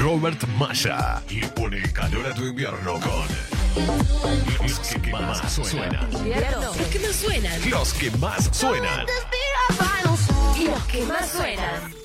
Robert Maya. Y le pone calor a tu invierno con los que más suenan. Los que más suenan. Los que más suenan. Y los que más suenan.